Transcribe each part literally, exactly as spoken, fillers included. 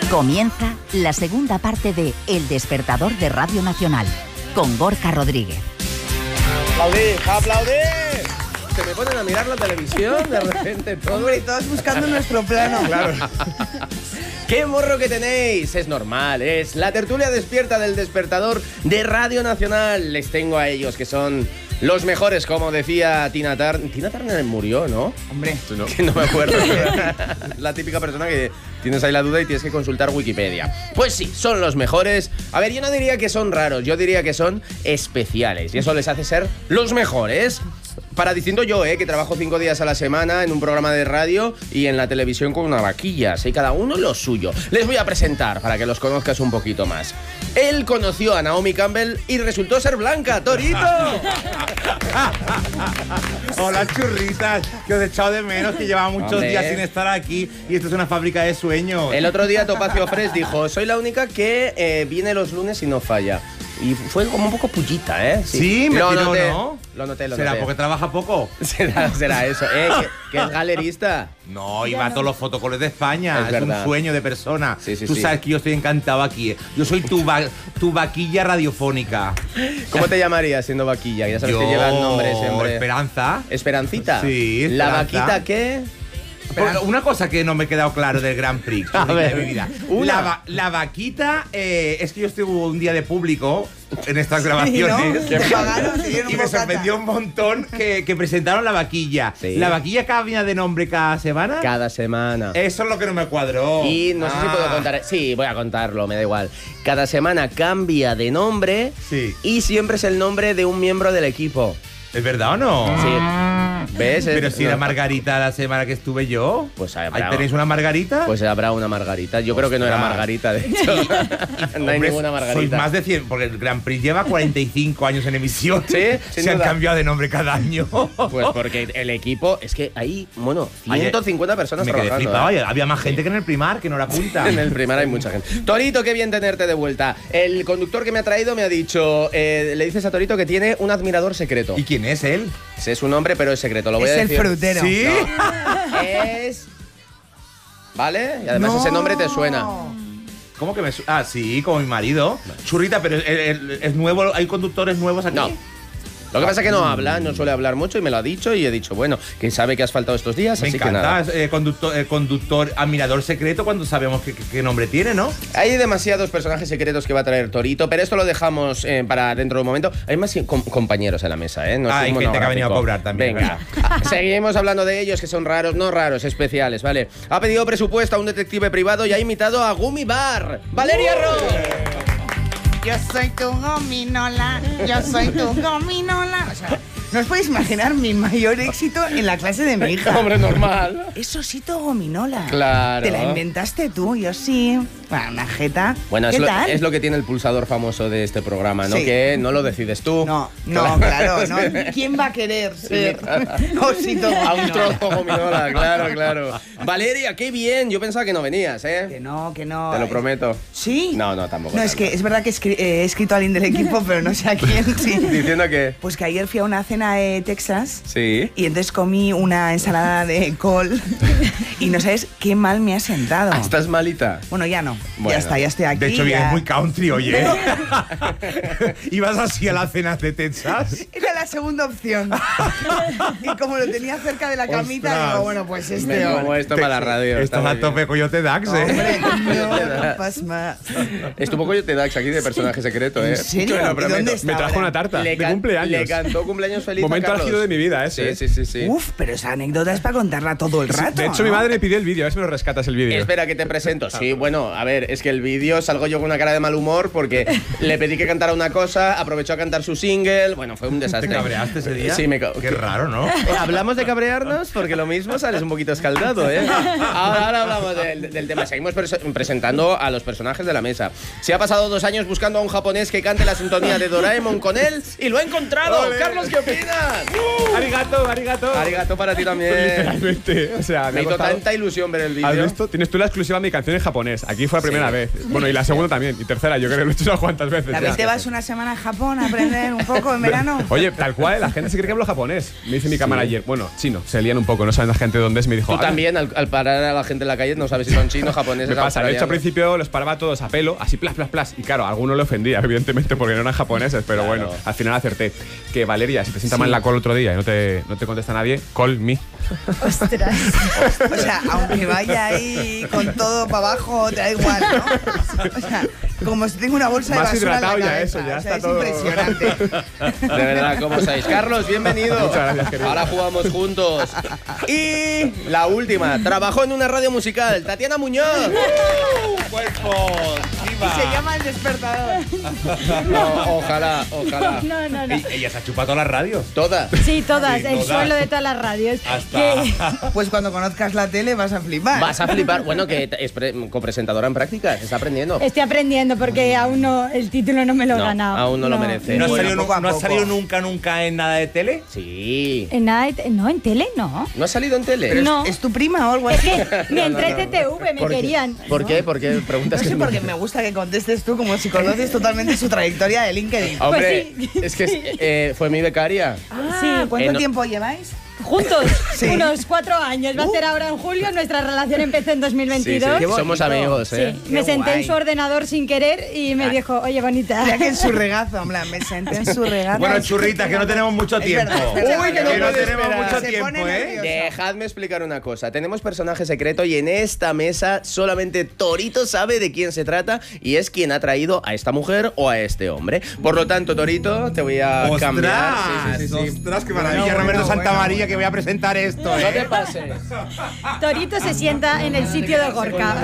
Comienza la segunda parte de El Despertador de Radio Nacional, con Gorka Rodríguez. ¡Aplaudid! ¡Aplaudid! Se me ponen a mirar la televisión de repente todo. Hombre, y todos buscando nuestro plano. Claro. ¡Qué morro que tenéis! Es normal, es la tertulia despierta del Despertador de Radio Nacional. Les tengo a ellos, que son los mejores, como decía Tina Turner. Tina Turner murió, ¿no? Hombre, ¿No? Que no me acuerdo. La típica persona que tienes ahí la duda y tienes que consultar Wikipedia. Pues sí, son los mejores. A ver, yo no diría que son raros, yo diría que son especiales. Y eso les hace ser los mejores. Para diciendo yo, eh, que trabajo cinco días a la semana en un programa de radio y en la televisión con una vaquilla. Así cada uno lo suyo. Les voy a presentar para que los conozcas un poquito más. Él conoció a Naomi Campbell y resultó ser blanca. ¡Torito! Hola, churritas, que os he echado de menos, que llevaba muchos Hombre. días sin estar aquí y esto es una fábrica de sueños. El otro día Topacio Fresh dijo, soy la única que eh, viene los lunes y no falla. Y fue como un poco pullita, ¿eh? Sí, me lo tiró, noté, ¿no? Lo noté, lo ¿Será noté. porque trabaja poco? Será, será eso, ¿eh? Que, que es galerista. No, y va a todos los fotocoles de España. Es Es, verdad. un sueño de persona. Sí, sí, Tú sí. sabes que yo estoy encantado aquí. Yo soy tu, va- tu vaquilla radiofónica. ¿Cómo te llamarías siendo vaquilla? Ya sabes yo, que lleva el nombre siempre. Esperanza. ¿Esperancita? Sí, ¿La Esperanza. vaquita qué? Por- Una cosa que no me ha quedado claro del Grand Prix A de ver, mi vida. una. La, va- la vaquita, eh, es que yo estuve un día de público en estas ¿no? grabaciones. Te pagaron, te dieron Y me bocata. sorprendió un montón que, que presentaron la vaquilla. Sí. ¿La vaquilla cambia de nombre cada semana? Cada semana. Eso es lo que no me cuadró. Y no sé si Ah. puedo contar. Sí, voy a contarlo, me da igual. Cada semana cambia de nombre Sí. y siempre es el nombre de un miembro del equipo. ¿Es verdad o no? Sí. ¿Ves? Pero Es- si no. era Margarita la semana que estuve yo. Pues ¿Ahí habrá- tenéis una Margarita? Pues habrá una Margarita. Yo creo que no era Ostras. Margarita, de hecho. No hay Hombre, ninguna Sois Margarita. más de cien, porque el Grand Prix lleva cuarenta y cinco años en emisión. Sí, sin Se han duda. cambiado de nombre cada año. Pues porque el equipo, es que hay, bueno, Ayer- ciento cincuenta personas Me quedé trabajando. flipado. ¿eh? Había más gente que en el Primar, que no era punta. En el primar hay mucha gente. Torito, qué bien tenerte de vuelta. El conductor que me ha traído me ha dicho, eh, le dices a Torito que tiene un admirador secreto. ¿Y quién es él? Ese es su nombre, pero es secreto, lo voy Es a el decir. frutero. ¿Sí? Es... ¿Vale? Y además No. ese nombre te suena. ¿Cómo que me su- Ah, sí, como mi marido. Churrita, pero es, es- es nuevo, hay conductores nuevos aquí. No. Lo que pasa es que no habla, no suele hablar mucho y me lo ha dicho y he dicho, bueno, que sabe que has faltado estos días, Me así que nada. encanta, eh, conductor, eh, conductor, admirador secreto cuando sabemos qué, qué- qué nombre tiene, ¿no? Hay demasiados personajes secretos que va a traer Torito, pero esto lo dejamos eh, para dentro de un momento. Hay más com- compañeros en la mesa, ¿eh? No es Ah, un hay gente que ha venido a monográfico. cobrar también, Venga, seguimos hablando de ellos, que son raros, no raros, especiales, ¿vale? Ha pedido presupuesto a un detective privado y ha imitado a Gummy Bar. ¡Valeria Ross! Yo soy tu gominola, yo soy tu gominola. O sea, no os podéis imaginar mi mayor éxito en la clase de mi hija. Hombre, normal. Es Osito Gominola. Claro. Te la inventaste tú, yo sí. Bueno, una jeta. Bueno, ¿Qué es lo, tal? es lo que tiene el pulsador famoso de este programa, ¿no? Sí. Que no lo decides tú. No, no, claro, no. ¿Quién va a querer ser Osito A un Gominola? trozo gominola, claro, claro. Valeria, qué bien. Yo pensaba que no venías, Que ¿eh? no, que no. Te lo prometo. ¿Sí? No, no, tampoco No, es tanto. que es verdad que escri- eh, he escrito a alguien del equipo, pero no sé a quién, sí. Diciendo que... Pues que ayer fui a una cena de Texas Sí. y entonces comí una ensalada de col y no sabes qué mal me ha sentado. Ah, ¿estás malita? Bueno, ya no. Bueno. Ya está, ya estoy aquí. De hecho, ya- vienes muy country, oye. ¿Ibas así a las cenas de Texas? Era la segunda opción. Y como lo tenía cerca de la camita, Ostras. digo, bueno, pues este Me como hombre. esto para la radio. está Estás muy a bien. tope Coyote Dax, ¿eh? Hombre, no, pasma. Estuvo Coyote Dax aquí de personaje secreto, ¿eh? ¿En serio? Te lo ¿Y prometo. dónde está Me trajo ahora? una tarta Le de can- cumpleaños. Le cantó cumpleaños feliz a Momento Carlos. álgido de mi vida ese. Sí, sí, sí, sí. Uf, pero esa anécdota es para contarla todo el rato. De hecho, mi ¿no? madre me pidió el vídeo, a ver si me lo rescatas el vídeo. Espera que te presento. Sí, bueno, a ver, es que el vídeo salgo yo con una cara de mal humor porque le pedí que cantara una cosa, aprovechó a cantar su single. Bueno, fue un desastre. ¿Te cabreaste ese día? Sí, me ca- Qué raro, ¿no? Eh, Hablamos de cabrearnos porque lo mismo sales un poquito escaldado, ¿eh? Ahora, ahora hablamos del, del tema. Seguimos pres- presentando a los personajes de la mesa. Se ha pasado dos años buscando a un japonés que cante la sintonía de Doraemon con él y lo ha encontrado. ¡Ole! Carlos, ¿qué opinas? Arigato, arigato. Arigato para ti también. Literalmente, o sea, Me me, hizo costado. tanta ilusión ver el vídeo. ¿Has visto? Tienes tú la exclusiva de mi canción en japonés. Aquí fue la primera Sí. vez. Bueno, y la segunda también. Y tercera, yo creo que lo he hecho unas cuantas veces. ¿También ya. te vas una semana a Japón a aprender un poco en verano? Oye, tal cual, la gente se cree que hablo japonés. Me dice mi cámara ayer. Bueno, chino, se lían un poco, no saben la gente de dónde es. Me dijo. Tú "Ah, también, al, al parar a la gente en la calle, no sabes si son chinos, japoneses, Me pasa, de hecho al australianos. principio los paraba todos a pelo, así plas, plas, plas. Y claro, a alguno le ofendía, evidentemente, porque no eran japoneses, pero Claro. bueno, al final acerté. Que Valeria, si te sienta mal en la call otro día y no te, no te contesta nadie, call me. Ostras. O sea, aunque vaya ahí con todo para abajo, te da igual, ¿no? O sea, como si tengo una bolsa de Más basura en la hidratado ya cabeza. eso, ya o sea, está es todo. impresionante. De verdad, ¿cómo estáis? Carlos, bienvenido. Muchas gracias, querido. Ahora jugamos juntos. Y la última, trabajó en una radio musical, Tatiana Muñoz. ¡Cuerpo! Y se llama El Despertador. No, ojalá, ojalá. No, no, no. Ey, Ella se ha chupado todas las radios. Todas. Sí, todas, Sí, el todas. suelo de todas las radios. Hasta. Que- Pues cuando conozcas la tele vas a flipar. Vas a flipar. Bueno, que es pre- copresentadora en práctica, se está aprendiendo. Estoy aprendiendo porque aún no, el título no me lo he No, ganado. aún no lo merece. ¿No has, Bueno, salido, poco a nu- no has poco. salido nunca, nunca en nada de tele? Sí. En nada de- no, en tele no. ¿No ha salido en tele? Pero es- No. ¿Es tu prima o algo Es así? que ni No, no, entré no. T T V me ¿Por qué? querían. ¿Por qué? ¿Por qué No preguntas sé que por qué me gusta que contestes tú como si conoces totalmente su trayectoria de LinkedIn. Hombre, Pues sí. es que eh, fue mi becaria. Sí, ¿Cuánto Eh, no- tiempo lleváis? juntos, Sí. unos cuatro años. Va a Uh. ser ahora en julio. Nuestra relación empezó en dos mil veintidós. Sí, sí, Qué bonito. somos amigos, ¿eh? Sí, me Qué senté guay. en su ordenador sin querer y me dijo, oye, bonita. Ya que en su regazo, en plan, me senté en su regazo. Bueno, churrita, que no tenemos mucho Es tiempo. verdad, es verdad. Uy, que no que no puede tenemos esperar. mucho Se tiempo, pone ¿eh? nervioso. Dejadme explicar una cosa. Tenemos personaje secreto y en esta mesa solamente Torito sabe de quién se trata y es quien ha traído a esta mujer o a este hombre. Por lo tanto, Torito, te voy a ¡Ostras! cambiar. Sí, sí, sí, sí. ¡Ostras, qué Bueno, maravilla! bueno, Roberto bueno, Santamaría, bueno. que voy a presentar esto, No te ¿eh? pases. Torito se sienta en el sitio de Gorka.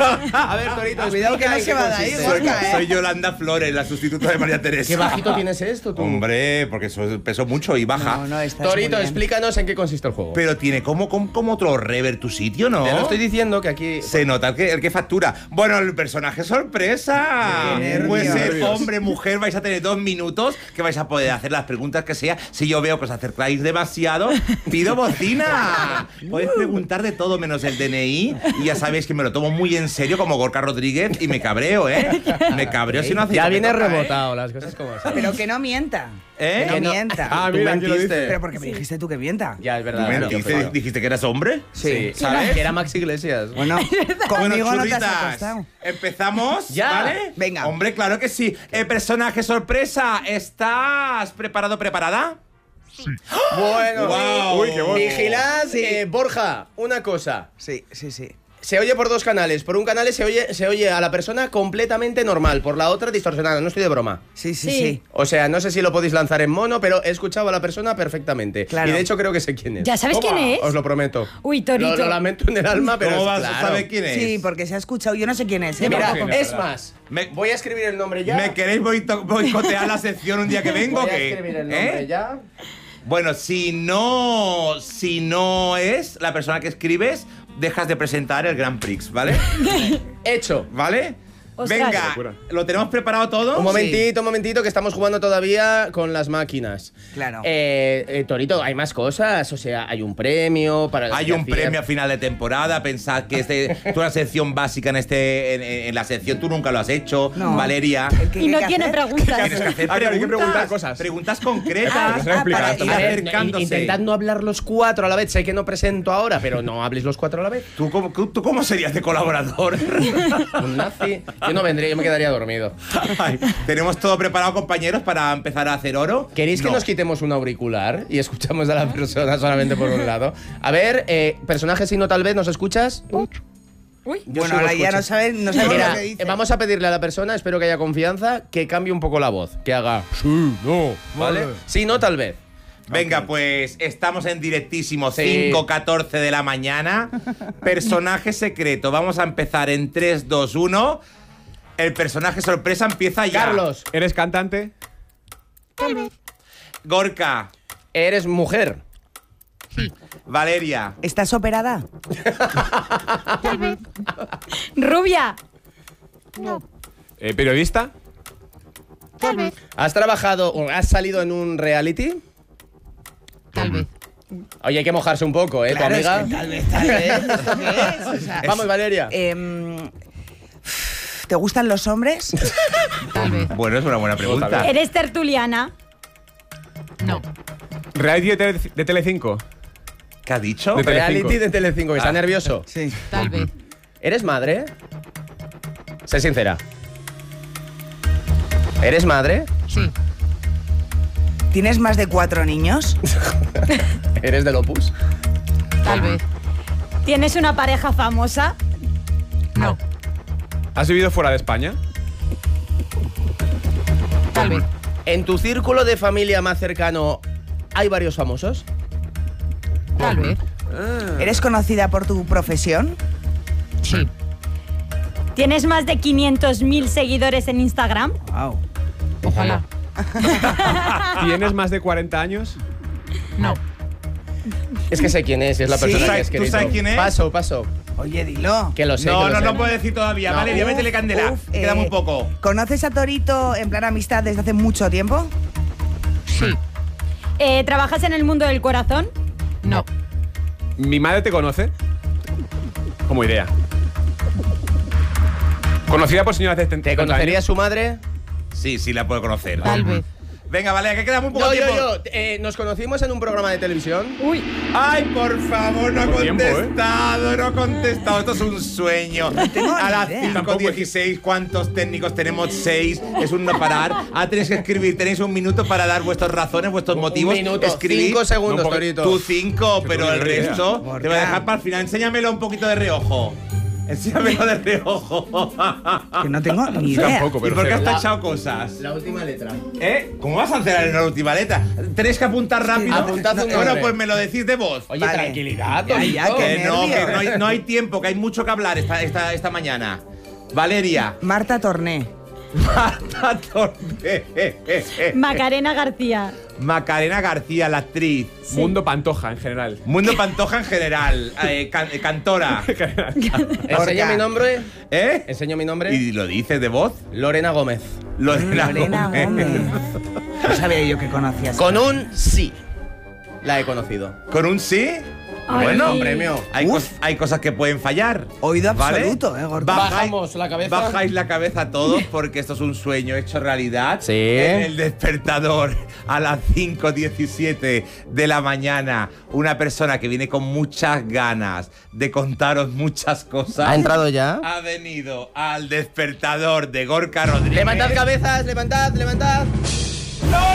A ver, Torito, Cuidado que no explica en se qué va de ahí, consiste. Soy, Gorka, ¿eh? soy Yolanda Flores, la sustituta de María Teresa. Qué bajito tienes esto, tú. Hombre, porque eso peso mucho y baja. No, no, estás muy Torito, bien. explícanos en qué consiste el juego. Pero tiene como, como, como otro rever tu sitio, ¿no? Te lo estoy diciendo que aquí. Se nota el que, el que factura. Bueno, el personaje sorpresa. Qué Puede ser nervios. hombre, mujer, vais a tener dos minutos que vais a poder hacer las preguntas que sea. Si yo veo que os acercáis demasiado, pido bocina. Podéis preguntar de todo menos el D N I y ya sabéis que me lo tomo muy en serio como Gorka Rodríguez y me cabreo, ¿eh? Me cabreo si no hace Ya viene rebotado, las cosas como son. Pero que no mienta. ¿Eh? Que Que no no- mienta. Ah, Tú mira, aquí lo mentiste. dice. Pero porque me dijiste tú que mienta. Ya, es verdad. ¿Me yo dijiste, fallo. dijiste que eras hombre? Sí, ¿Sabes? Que era Max Iglesias. Bueno, Bueno, conmigo no te has churritas, acostado. empezamos, Ya. ¿vale? Venga. Hombre, claro que sí. El personaje sorpresa, ¿estás preparado, preparada? Bueno, Guau. Uy, qué bueno. vigilad, eh, Borja, una cosa. Sí, sí, sí. Se oye por dos canales. Por un canal se oye, se oye a la persona completamente normal, por la otra distorsionada. No estoy de broma. Sí, sí, Sí. sí. O sea, no sé si lo podéis lanzar en mono, pero he escuchado a la persona perfectamente. Claro. Y de hecho creo que sé quién es. ¿Ya sabes Toma, quién es? Os lo prometo. Uy, Torito. Lo, lo lamento en el alma, pero ¿Cómo es vas claro. a saber quién es? Sí, porque se ha escuchado. Yo no sé quién es. ¿eh? Mira, No, no, es no. más, Me- voy a escribir el nombre ya. ¿Me queréis boito- boicotear la sección un día que vengo? Voy a ¿Qué? escribir el nombre ¿Eh? ya. Bueno, si no, si no es la persona que escribes, dejas de presentar el Grand Prix, ¿vale? Hecho. ¿Vale? Ostras. Venga, Locura. ¿lo tenemos preparado todo? Un momentito, un momentito, que estamos jugando todavía con las máquinas. Claro. Eh, eh, Torito, hay más cosas. O sea, hay un premio para las Hay que un hacías- premio a final de temporada. Pensad que este, tú una sección básica en este en, en la sección tú nunca lo has hecho, No. Valeria. ¿El qué Y no hay que tiene hacer? preguntas. Tienes que hacer Ah, claro, hay que preguntas, preguntar cosas. Preguntas Ah, concretas. ah, explicar, para- esto y A a ver, ver, acercándose. intentad no hablar los cuatro a la vez. Sé que no presento ahora, pero no habléis los cuatro a la vez. ¿Tú cómo, tú cómo serías de colaborador? Un nazi. Yo no vendría, yo me quedaría dormido. Ay, tenemos todo preparado, compañeros, para empezar a hacer oro. ¿Queréis que No. nos quitemos un auricular y escuchamos a la persona solamente por un lado? A ver, eh, personaje si no tal vez, ¿nos escuchas? Uy, Yo Bueno, sigo ahora ya escuchando. no saben, no saben Mira, lo que dice. eh, vamos a pedirle a la persona, espero que haya confianza, que cambie un poco la voz, que haga sí, no, ¿vale? Sí, no, tal vez. Venga, pues estamos en directísimo, Sí. cinco catorce de la mañana. Personaje secreto. Vamos a empezar en tres, dos, uno. El personaje sorpresa empieza ya. Carlos, ¿Eres cantante? Gorka. eres mujer. Valeria. ¿Estás operada? Rubia. Eh, ¿Periodista? ¿Has trabajado o has salido en un reality? Tal vez. Oye, hay que mojarse un poco, ¿eh? Claro, tu amiga. es que tal vez, tal vez. ¿Esto qué es? O sea, Vamos, Valeria. em, ¿Te gustan los hombres? Tal vez. Bueno, es una buena pregunta. ¿Eres tertuliana? No. Reality de, Tele- de Telecinco. ¿Qué ha dicho? De Telecinco. Reality de Telecinco, que está Ah. nervioso. Sí. Tal vez. ¿Eres madre? Sé sincera. ¿Eres madre? Sí. ¿Tienes más de cuatro niños? ¿Eres del Opus? Tal vez. ¿Tienes una pareja famosa? No. ¿Has vivido fuera de España? Tal vez. ¿En tu círculo de familia más cercano hay varios famosos? Tal vez. ¿Eres conocida por tu profesión? Sí. ¿Tienes más de quinientos mil seguidores en Instagram? Wow. Ojalá. ¿Tienes más de cuarenta años? No. Es que sé quién es, es la Sí. persona ¿Tú que ha sabes- tú escrito. sabes quién es? Paso, paso. Oye, dilo. Que lo sé, No, que lo no, sé. no puedo decir todavía. No. Valeria, Uf, métele candela. uf, Queda eh, muy poco. ¿Conoces a Torito en plan amistad desde hace mucho tiempo? Sí. Eh, ¿Trabajas en el mundo del corazón? No. ¿Mi madre te conoce? Como idea. ¿Conocida por señoras de setenta ¿Te conocería años? su madre? Sí, sí, la puedo conocer. Tal vez. Venga, Valeria, que queda muy poco No, tiempo. yo, yo. Eh, nos conocimos en un programa de televisión. Uy. Ay, por favor, no ha Poco tiempo, ¿eh? contestado, no ha contestado. Esto es un sueño. tengo A ni las idea. cinco Tampoco es- dieciséis, ¿cuántos técnicos tenemos? seis. Es un no parar. Ah, tenéis que escribir. Tenéis un minuto para dar vuestras razones, vuestros motivos. Un minuto, Escribid. cinco segundos, No, porque Torito. Tú cinco, Que pero tú el ni idea. resto te Gorka. voy a dejar para el final. Enséñamelo un poquito de reojo. Enséñamelo de reojo. Que no tengo ni idea. Tampoco, ¿Y pero por qué has cero. tachado cosas? La última letra. ¿Eh? ¿Cómo vas a hacer en la última letra? Tenéis que apuntar rápido. Apuntad un Bueno, nombre. pues me lo decís de voz. Oye, Vale. tranquilidad, Ya, ya, Torito. que Que no, que nervios. no hay, no hay tiempo, que hay mucho que hablar esta, esta, esta mañana. Valeria. Marta Torné. Marta Torné. Macarena García. Macarena García, la actriz. Mundo Pantoja, en general. Mundo Pantoja en general. eh, can- eh, cantora. Enseña Gorka. mi nombre. ¿Eh? Enseño mi nombre. ¿Y lo dices de voz? Lorena Gómez. Lorena Lorena Gómez. Gómez. No sabía yo que conocías. Con un sí. La he conocido. ¿Con un sí? Ay. Bueno, Un premio. Hay, Uf. cos- hay cosas que pueden fallar. Oído ¿vale? absoluto, eh, Gorka. Bajai- Bajamos la cabeza. Bajáis la cabeza todos porque esto es un sueño hecho realidad. Sí. En el despertador a las cinco diecisiete de la mañana. Una persona que viene con muchas ganas de contaros muchas cosas. ¿Ha entrado ya? Ha venido al despertador de Gorka Rodríguez. Levantad cabezas, levantad, levantad. ¡Lorena